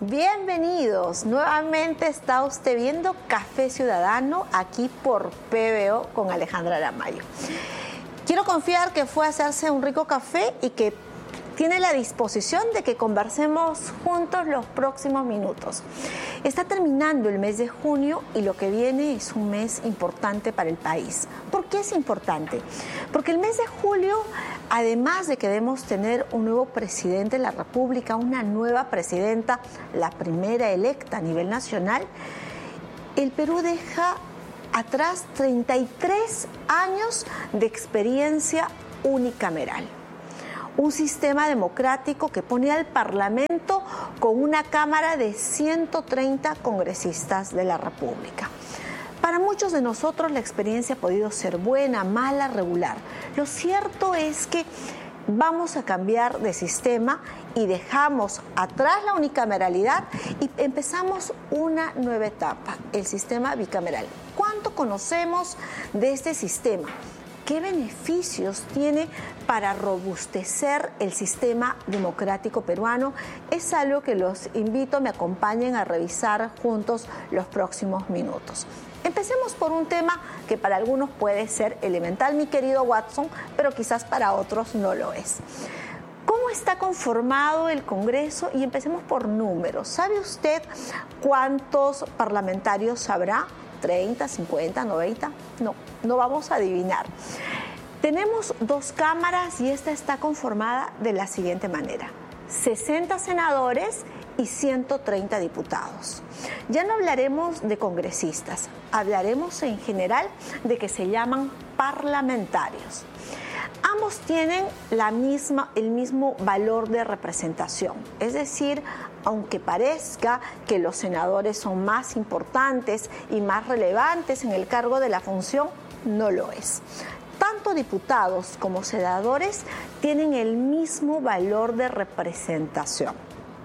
Bienvenidos, nuevamente está usted viendo Café Ciudadano aquí por PBO con Alejandra Aramayo. Quiero confiar que fue a hacerse un rico café y que tiene la disposición de que conversemos juntos los próximos minutos. Está terminando el mes de junio y lo que viene es un mes importante para el país. ¿Por qué es importante? Porque el mes de julio, además de que debemos tener un nuevo presidente de la República, una nueva presidenta, la primera electa a nivel nacional, el Perú deja atrás 33 años de experiencia unicameral. Un sistema democrático que pone al Parlamento con una Cámara de 130 congresistas de la República. Para muchos de nosotros la experiencia ha podido ser buena, mala, regular. Lo cierto es que vamos a cambiar de sistema y dejamos atrás la unicameralidad y empezamos una nueva etapa, el sistema bicameral. ¿Cuánto conocemos de este sistema? ¿Qué beneficios tiene para robustecer el sistema democrático peruano? Es algo que los invito a me acompañen a revisar juntos los próximos minutos. Empecemos por un tema que para algunos puede ser elemental, mi querido Watson, pero quizás para otros no lo es. ¿Cómo está conformado el Congreso? Y empecemos por números. ¿Sabe usted cuántos parlamentarios habrá? ¿30, 50, 90? No vamos a adivinar. Tenemos dos cámaras y esta está conformada de la siguiente manera: 60 senadores y 130 diputados. Ya no hablaremos de congresistas, hablaremos en general de que se llaman parlamentarios. Ambos tienen el mismo valor de representación, es decir, aunque parezca que los senadores son más importantes y más relevantes en el cargo de la función, no lo es. Tanto diputados como senadores tienen el mismo valor de representación.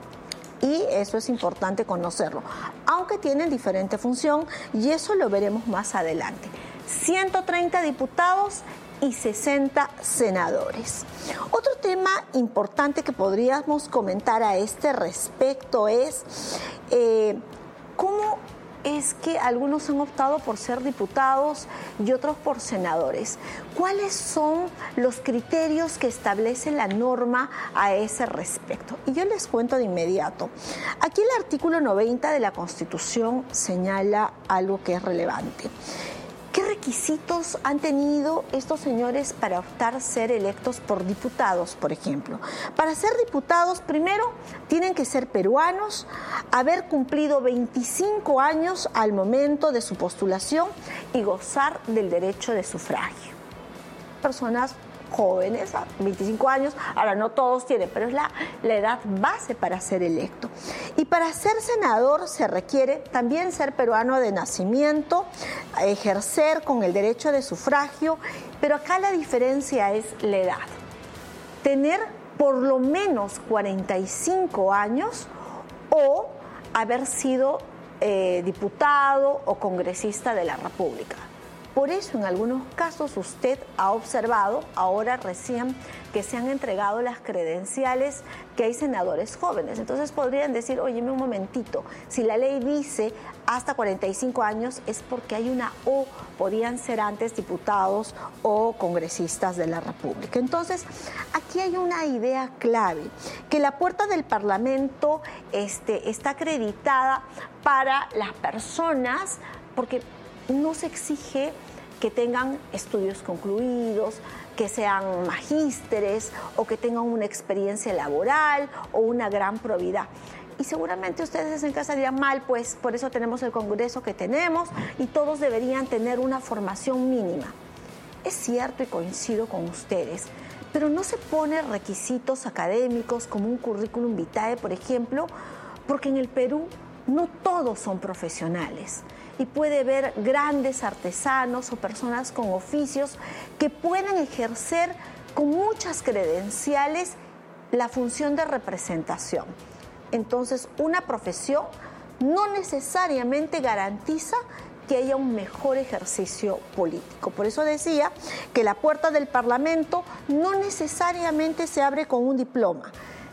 Y eso es importante conocerlo, aunque tienen diferente función y eso lo veremos más adelante. 130 diputados y 60 senadores. Otro tema importante que podríamos comentar a este respecto es cómo es que algunos han optado por ser diputados y otros por senadores. ¿Cuáles son los criterios que establece la norma a ese respecto? Y yo les cuento de inmediato. Aquí el artículo 90 de la Constitución señala algo que es relevante. ¿Qué requisitos han tenido estos señores para optar a ser electos por diputados, por ejemplo? Para ser diputados, primero, tienen que ser peruanos, haber cumplido 25 años al momento de su postulación y gozar del derecho de sufragio. Personas jóvenes, 25 años, ahora no todos tienen, pero es la edad base para ser electo. Y para ser senador se requiere también ser peruano de nacimiento, ejercer con el derecho de sufragio, pero acá la diferencia es la edad. Tener por lo menos 45 años o haber sido diputado o congresista de la República. Por eso, en algunos casos, usted ha observado, ahora recién, que se han entregado las credenciales, que hay senadores jóvenes. Entonces podrían decir, óyeme un momentito, si la ley dice hasta 45 años es porque hay una o podían ser antes diputados o congresistas de la República. Entonces, aquí hay una idea clave, que la puerta del Parlamento está acreditada para las personas, porque no se exige que tengan estudios concluidos, que sean magísteres o que tengan una experiencia laboral o una gran probidad. Y seguramente ustedes en casa dirán, mal, pues por eso tenemos el Congreso que tenemos y todos deberían tener una formación mínima. Es cierto y coincido con ustedes, pero no se ponen requisitos académicos como un currículum vitae, por ejemplo, porque en el Perú no todos son profesionales. Y puede haber grandes artesanos o personas con oficios que pueden ejercer con muchas credenciales la función de representación. Entonces, una profesión no necesariamente garantiza que haya un mejor ejercicio político. Por eso decía que la puerta del Parlamento no necesariamente se abre con un diploma.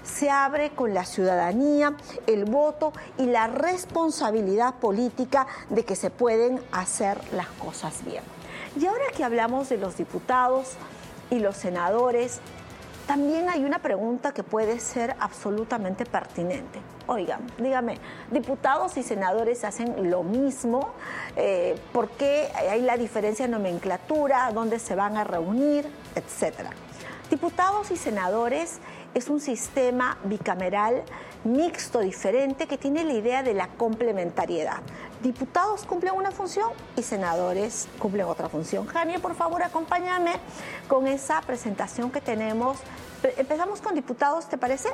se abre con la ciudadanía, el voto y la responsabilidad política de que se pueden hacer las cosas bien. Y ahora que hablamos de los diputados y los senadores, también hay una pregunta que puede ser absolutamente pertinente. Oigan, dígame, ¿diputados y senadores hacen lo mismo? ¿Por qué hay la diferencia en nomenclatura? ¿Dónde se van a reunir? Etcétera. Diputados y senadores es un sistema bicameral mixto, diferente, que tiene la idea de la complementariedad. Diputados cumplen una función y senadores cumplen otra función. Jania, por favor, acompáñame con esa presentación que tenemos. Empezamos con diputados, ¿te parece?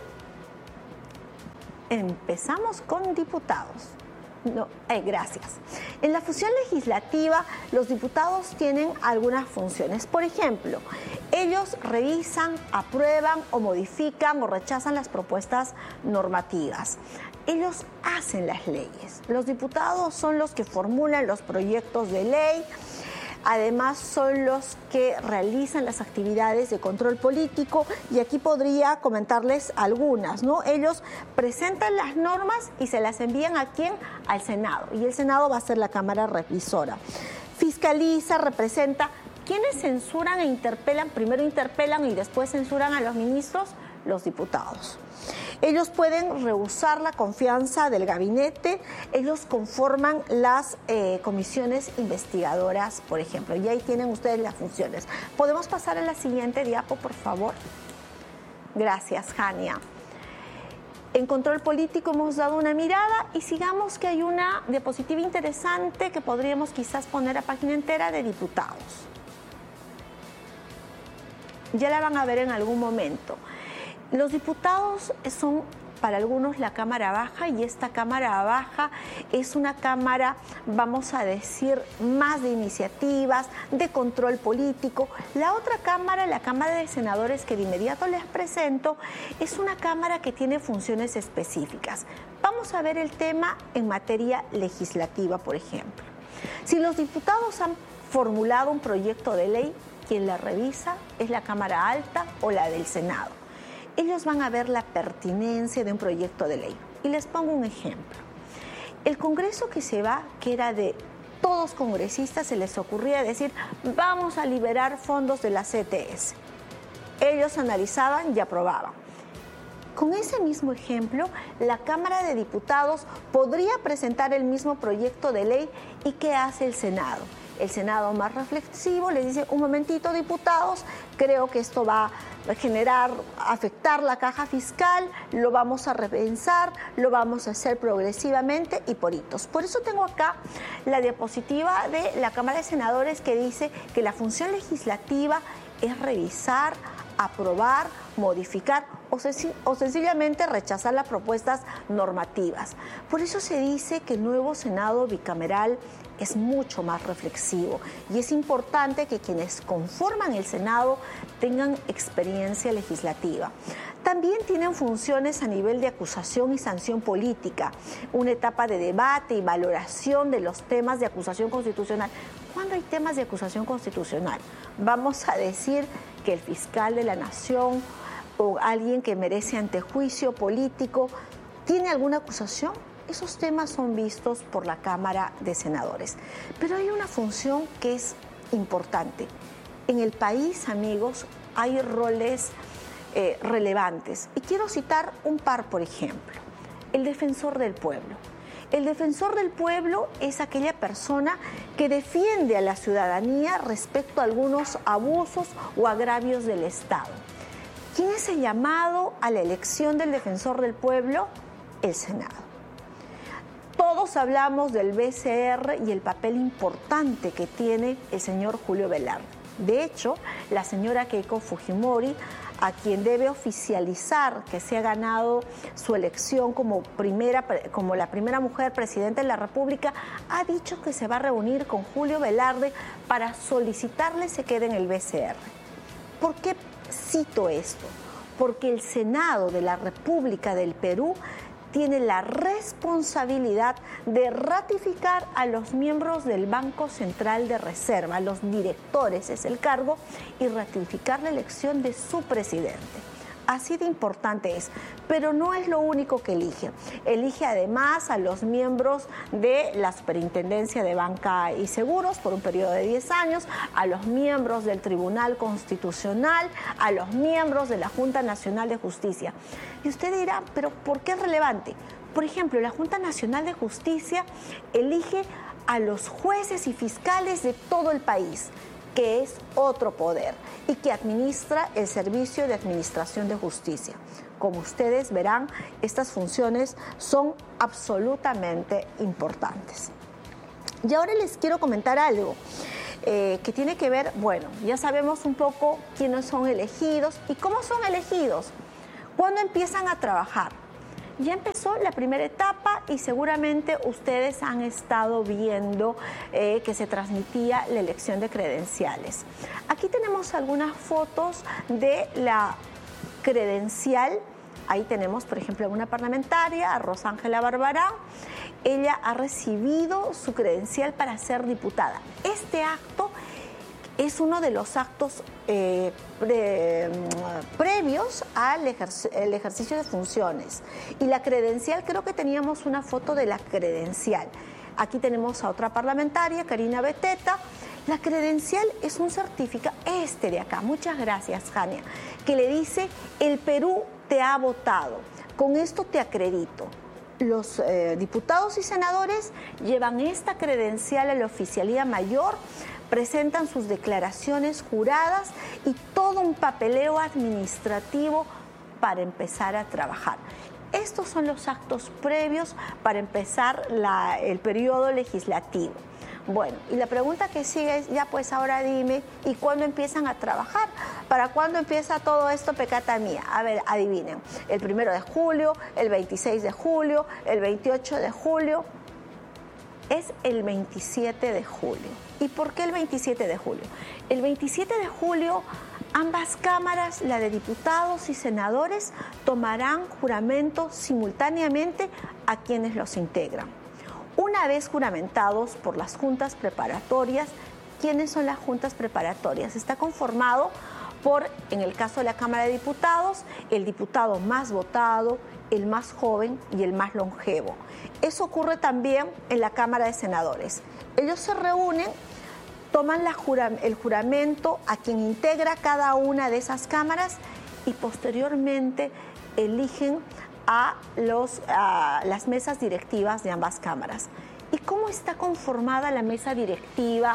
Empezamos con diputados. No, gracias. En la función legislativa, los diputados tienen algunas funciones. Por ejemplo, ellos revisan, aprueban o modifican o rechazan las propuestas normativas. Ellos hacen las leyes. Los diputados son los que formulan los proyectos de ley. Además, son los que realizan las actividades de control político, y aquí podría comentarles algunas, ¿no? Ellos presentan las normas y se las envían ¿a quién? Al Senado, y el Senado va a ser la Cámara Revisora. Fiscaliza, representa. ¿Quiénes censuran e interpelan? Primero interpelan y después censuran a los ministros, los diputados. Ellos pueden rehusar la confianza del gabinete, ellos conforman las comisiones investigadoras, por ejemplo, y ahí tienen ustedes las funciones. ¿Podemos pasar a la siguiente diapo, por favor? Gracias, Jania. En control político hemos dado una mirada y sigamos que hay una diapositiva interesante que podríamos quizás poner a página entera de diputados. Ya la van a ver en algún momento. Los diputados son para algunos la Cámara Baja, y esta Cámara Baja es una Cámara, vamos a decir, más de iniciativas, de control político. La otra Cámara, la Cámara de Senadores, que de inmediato les presento, es una Cámara que tiene funciones específicas. Vamos a ver el tema en materia legislativa, por ejemplo. Si los diputados han formulado un proyecto de ley, quien la revisa es la Cámara Alta o la del Senado. Ellos van a ver la pertinencia de un proyecto de ley. Y les pongo un ejemplo. El Congreso que se va, que era de todos congresistas, se les ocurría decir, vamos a liberar fondos de la CTS. Ellos analizaban y aprobaban. Con ese mismo ejemplo, la Cámara de Diputados podría presentar el mismo proyecto de ley. ¿Y qué hace el Senado? El Senado, más reflexivo, les dice, un momentito, diputados, creo que esto va a afectar la caja fiscal, lo vamos a repensar, lo vamos a hacer progresivamente y por hitos. Por eso tengo acá la diapositiva de la Cámara de Senadores, que dice que la función legislativa es revisar, aprobar, modificar o sencillamente rechazar las propuestas normativas. Por eso se dice que el nuevo Senado bicameral es mucho más reflexivo, y es importante que quienes conforman el Senado tengan experiencia legislativa. También tienen funciones a nivel de acusación y sanción política, una etapa de debate y valoración de los temas de acusación constitucional. ¿Cuándo hay temas de acusación constitucional? Vamos a decir que el fiscal de la Nación o alguien que merece antejuicio político tiene alguna acusación. Esos temas son vistos por la Cámara de Senadores. Pero hay una función que es importante. En el país, amigos, hay roles relevantes. Y quiero citar un par, por ejemplo. El defensor del pueblo. El defensor del pueblo es aquella persona que defiende a la ciudadanía respecto a algunos abusos o agravios del Estado. ¿Quién es el llamado a la elección del defensor del pueblo? El Senado. Todos hablamos del BCR y el papel importante que tiene el señor Julio Velarde. De hecho, la señora Keiko Fujimori, a quien debe oficializar que se ha ganado su elección como la primera mujer presidenta de la República, ha dicho que se va a reunir con Julio Velarde para solicitarle se quede en el BCR. ¿Por qué cito esto? Porque el Senado de la República del Perú tiene la responsabilidad de ratificar a los miembros del Banco Central de Reserva, los directores es el cargo, y ratificar la elección de su presidente. Así de importante es, pero no es lo único que elige. Elige además a los miembros de la Superintendencia de Banca y Seguros por un periodo de 10 años, a los miembros del Tribunal Constitucional, a los miembros de la Junta Nacional de Justicia. Y usted dirá, ¿pero por qué es relevante? Por ejemplo, la Junta Nacional de Justicia elige a los jueces y fiscales de todo el país, que es otro poder y que administra el Servicio de Administración de Justicia. Como ustedes verán, estas funciones son absolutamente importantes. Y ahora les quiero comentar algo que tiene que ver, bueno, ya sabemos un poco quiénes son elegidos y cómo son elegidos, cuándo empiezan a trabajar. Ya empezó la primera etapa y seguramente ustedes han estado viendo que se transmitía la elección de credenciales. Aquí tenemos algunas fotos de la credencial. Ahí tenemos, por ejemplo, a una parlamentaria, a Rosángela Barbarán. Ella ha recibido su credencial para ser diputada. Este acto es uno de los actos previos al ejercicio de funciones. Y la credencial, creo que teníamos una foto de la credencial. Aquí tenemos a otra parlamentaria, Karina Beteta. La credencial es un certificado, este de acá, muchas gracias, Jania, que le dice: el Perú te ha votado, con esto te acredito. Los diputados y senadores llevan esta credencial a la Oficialía Mayor, presentan sus declaraciones juradas y todo un papeleo administrativo para empezar a trabajar. Estos son los actos previos para empezar el periodo legislativo. Bueno, y la pregunta que sigue es, ya pues ahora dime, ¿y cuándo empiezan a trabajar? ¿Para cuándo empieza todo esto, pecata mía? A ver, adivinen, el 1 de julio, el 26 de julio, el 28 de julio, es el 27 de julio. ¿Y por qué el 27 de julio? El 27 de julio ambas cámaras, la de diputados y senadores, tomarán juramento simultáneamente a quienes los integran. Una vez juramentados por las juntas preparatorias, ¿quiénes son las juntas preparatorias? Está conformado por, en el caso de la Cámara de Diputados, el diputado más votado, el más joven y el más longevo. Eso ocurre también en la Cámara de Senadores. Ellos se reúnen, toman el juramento a quien integra cada una de esas cámaras y posteriormente eligen a las mesas directivas de ambas cámaras. ¿Y cómo está conformada la mesa directiva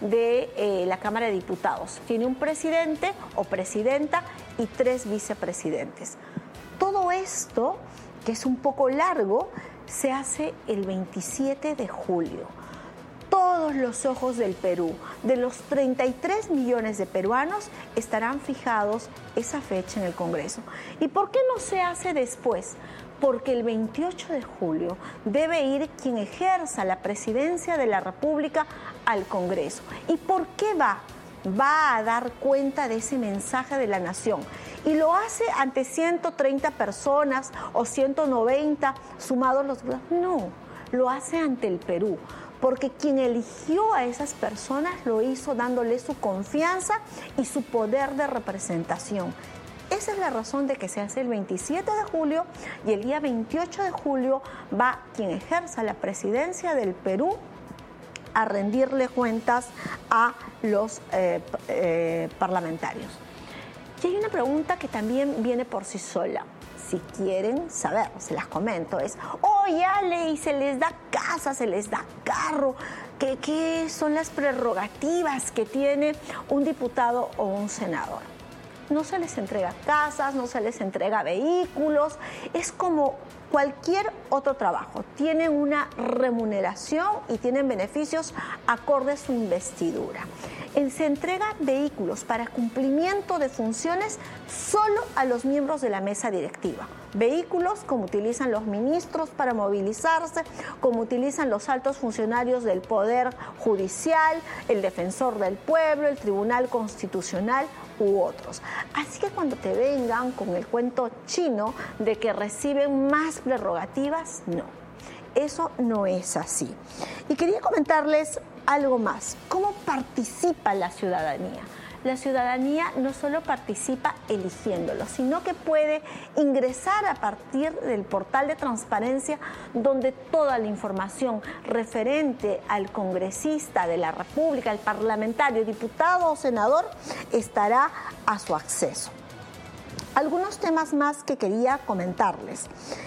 de la Cámara de Diputados? Tiene un presidente o presidenta y 3 vicepresidentes. Todo esto, que es un poco largo, se hace el 27 de julio. Todos los ojos del Perú, de los 33 millones de peruanos, estarán fijados esa fecha en el Congreso. ¿Y por qué no se hace después? Porque el 28 de julio debe ir quien ejerza la presidencia de la República al Congreso. ¿Y por qué va? Va a dar cuenta de ese mensaje de la nación. Y lo hace ante 130 personas o 190 sumados los... No, lo hace ante el Perú. Porque quien eligió a esas personas lo hizo dándole su confianza y su poder de representación. Esa es la razón de que se hace el 27 de julio y el día 28 de julio va quien ejerza la presidencia del Perú a rendirle cuentas a los parlamentarios. Y hay una pregunta que también viene por sí sola. Si quieren saber, se las comento, es, oye, Ale, y se les da casa, se les da carro, ¿qué son las prerrogativas que tiene un diputado o un senador? No se les entrega casas, no se les entrega vehículos, es como cualquier otro trabajo. Tienen una remuneración y tienen beneficios acorde a su investidura. Se entregan vehículos para cumplimiento de funciones solo a los miembros de la mesa directiva. Vehículos como utilizan los ministros para movilizarse, como utilizan los altos funcionarios del Poder Judicial, el Defensor del Pueblo, el Tribunal Constitucional u otros. Así que cuando te vengan con el cuento chino de que reciben más prerrogativas, no. Eso no es así. Y quería comentarles algo más. ¿Cómo participa la ciudadanía? la ciudadanía no solo participa eligiéndolo, sino que puede ingresar a partir del portal de transparencia, donde toda la información referente al congresista de la República, al parlamentario, diputado o senador, estará a su acceso. Algunos temas más que quería comentarles,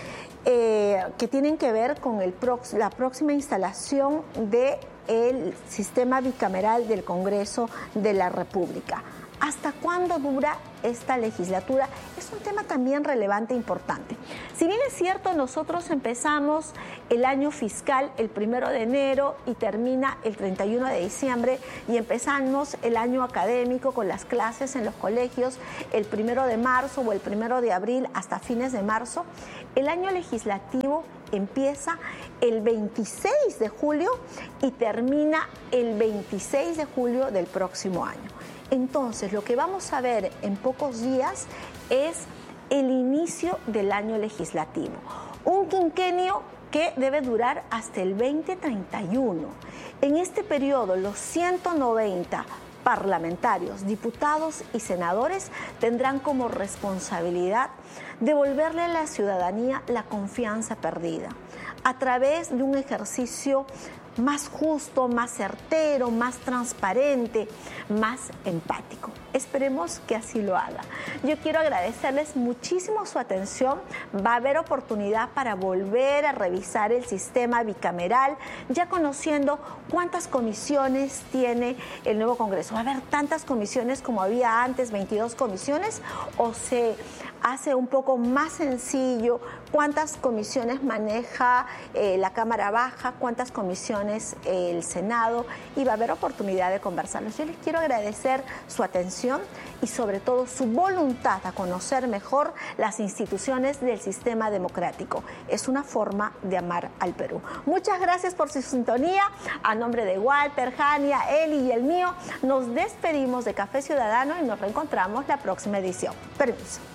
que tienen que ver con la próxima instalación del sistema bicameral del Congreso de la República. ¿Hasta cuándo dura esta legislatura? Es un tema también relevante e importante. Si bien es cierto, nosotros empezamos el año fiscal el 1 de enero y termina el 31 de diciembre, y empezamos el año académico con las clases en los colegios el 1 de marzo o el 1 de abril hasta fines de marzo, el año legislativo empieza el 26 de julio y termina el 26 de julio del próximo año. Entonces, lo que vamos a ver en pocos días es el inicio del año legislativo. Un quinquenio que debe durar hasta el 2031. En este periodo, los 190 parlamentarios, diputados y senadores tendrán como responsabilidad devolverle a la ciudadanía la confianza perdida a través de un ejercicio más justo, más certero, más transparente, más empático. Esperemos que así lo haga. Yo quiero agradecerles muchísimo su atención. Va a haber oportunidad para volver a revisar el sistema bicameral, ya conociendo cuántas comisiones tiene el nuevo Congreso. ¿Va a haber tantas comisiones como había antes, 22 comisiones, o se hace un poco más sencillo? ¿Cuántas comisiones maneja la Cámara Baja? ¿Cuántas comisiones el Senado? Y va a haber oportunidad de conversarlos. Yo les quiero agradecer su atención y sobre todo su voluntad a conocer mejor las instituciones del sistema democrático. Es una forma de amar al Perú. Muchas gracias por su sintonía. A nombre de Walter, Jania, Eli y el mío, nos despedimos de Café Ciudadano y nos reencontramos la próxima edición. Permiso.